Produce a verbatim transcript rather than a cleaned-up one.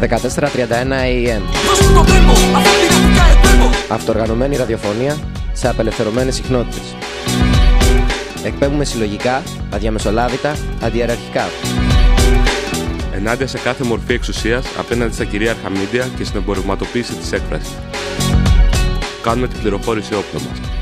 δεκατέσσερα τριάντα ένα έι εμ. Αυτοοργανωμένη ραδιοφωνία σε απελευθερωμένες συχνότητες. Εκπέμπουμε συλλογικά, αδιαμεσολάβητα, αντιεραρχικά. Ενάντια σε κάθε μορφή εξουσίας απέναντι στα κυρίαρχα μίντια και στην εμπορευματοποίηση της έκφρασης. Κάνουμε την πληροφόρηση όπλο μας.